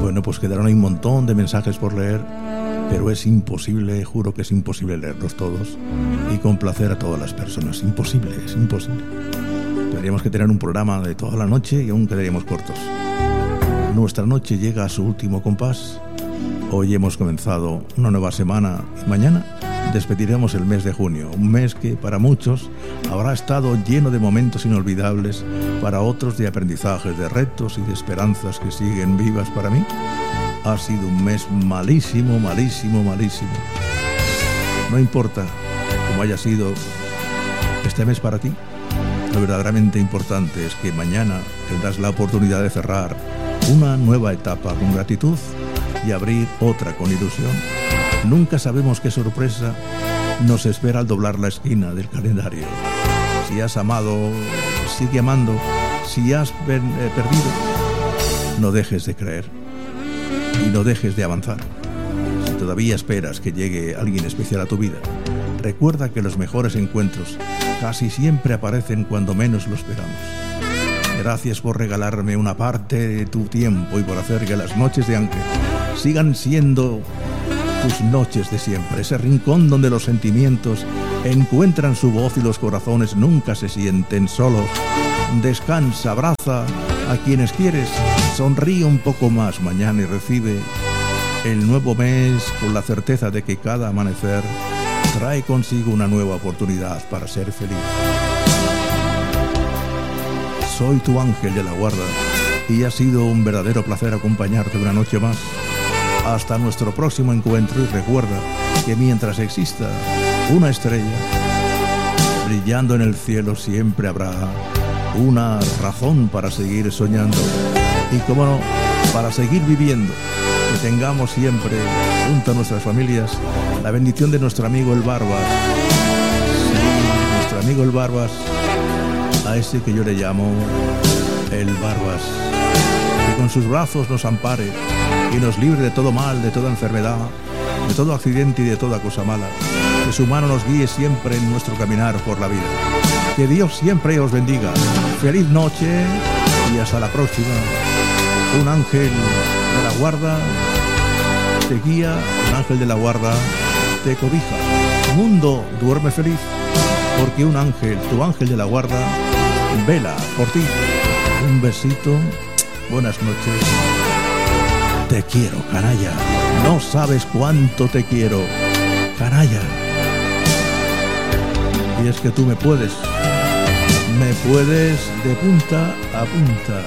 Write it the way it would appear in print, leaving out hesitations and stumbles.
Bueno, pues quedaron ahí un montón de mensajes por leer, pero es imposible, juro que es imposible leerlos todos y complacer a todas las personas. Imposible, es imposible. Tendríamos que tener un programa de toda la noche y aún quedaríamos cortos. Nuestra noche llega a su último compás. Hoy hemos comenzado una nueva semana y mañana despediremos el mes de junio, un mes que para muchos habrá estado lleno de momentos inolvidables, para otros de aprendizajes, de retos y de esperanzas que siguen vivas. Para mí ha sido un mes malísimo, malísimo, malísimo. No importa cómo haya sido este mes para ti, lo verdaderamente importante es que mañana tendrás la oportunidad de cerrar una nueva etapa con gratitud y abrir otra con ilusión. Nunca sabemos qué sorpresa nos espera al doblar la esquina del calendario. Si has amado, sigue amando. Si has perdido, no dejes de creer y no dejes de avanzar. Si todavía esperas que llegue alguien especial a tu vida, recuerda que los mejores encuentros casi siempre aparecen cuando menos lo esperamos. Gracias por regalarme una parte de tu tiempo y por hacer que las noches de Ángel sigan siendo tus noches de siempre, ese rincón donde los sentimientos encuentran su voz y los corazones nunca se sienten solos. Descansa, abraza a quienes quieres, sonríe un poco más mañana y recibe el nuevo mes con la certeza de que cada amanecer trae consigo una nueva oportunidad para ser feliz. Soy tu ángel de la guarda y ha sido un verdadero placer acompañarte una noche más. Hasta nuestro próximo encuentro y recuerda que mientras exista una estrella brillando en el cielo siempre habrá una razón para seguir soñando y, cómo no, para seguir viviendo. Que tengamos siempre junto a nuestras familias la bendición de nuestro amigo el Barbas. Sí, nuestro amigo el Barbas, a ese que yo le llamo el Barbas, que con sus brazos nos ampare y nos libre de todo mal, de toda enfermedad, de todo accidente y de toda cosa mala. Que su mano nos guíe siempre en nuestro caminar por la vida. Que Dios siempre os bendiga. Feliz noche y hasta la próxima. Un ángel de la guarda te guía, un ángel de la guarda te cobija. Mundo, duerme feliz, porque un ángel, tu ángel de la guarda, vela por ti. Un besito, buenas noches. Te quiero, canalla. No sabes cuánto te quiero, canalla. Y es que tú me puedes de punta a punta.